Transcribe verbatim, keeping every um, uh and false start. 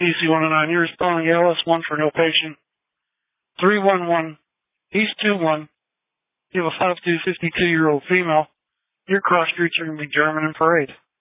E C one oh nine, you're responding L S one for no patient. three one one, East two one. You have a five two, fifty-two-year-old female. Your cross streets are going to be German and Parade.